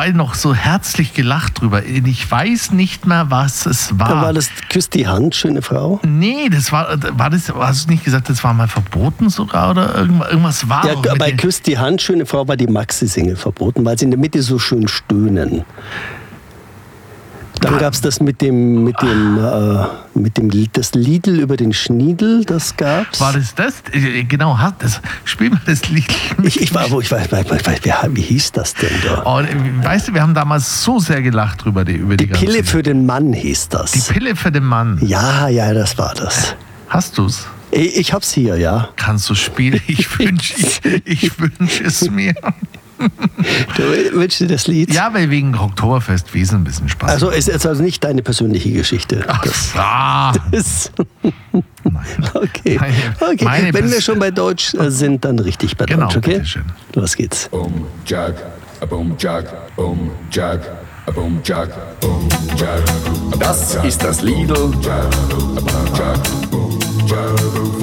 beide noch so herzlich gelacht drüber. Ich weiß nicht mehr, was es war. War das Küss die Hand, schöne Frau? Nee, das war das, hast du nicht gesagt, das war mal verboten sogar oder irgendwas war? Ja, bei Küss die Hand, schöne Frau war die Maxi-Single verboten, weil sie in der Mitte so schön stöhnen. Dann gab es das mit dem das Liedl über den Schniedel, das gab's. War das? Genau, spiel mal das Lied. Wie hieß das denn da? Oh, weißt du, wir haben damals so sehr gelacht drüber über die Pille für den Mann hieß das. Die Pille für den Mann. Ja, das war das. Hast du's? Ich hab's hier, ja. Kannst du spielen? Ich wünsche es mir. Du wünschst dir das Lied? Ja, weil wegen Oktoberfest Wiesn ein bisschen Spaß. Also ist jetzt also nicht deine persönliche Geschichte. Nein. Okay. Wenn wir schon bei Deutsch sind, dann richtig bei Deutsch, okay? Bitteschön. Los geht's. Boom, Jack, boom, Jack, boom, Jack, boom, Jack, boom, Jack. Das ist das Liedl